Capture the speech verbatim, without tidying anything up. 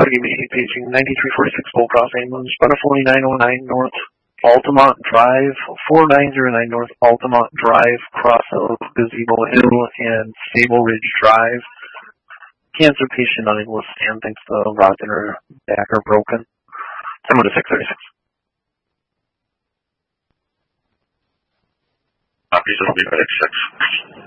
Party paging ninety-three forty-six Bull Cross ambulance, Sparta forty-nine oh nine North Altamont Drive, four nine zero nine North Altamont Drive, Cross of Gazebo Hill, and Sable Ridge Drive. Cancer patient unable to stand thanks to rods in her back are broken. ten to six thirty-six. Copies will be ready at six.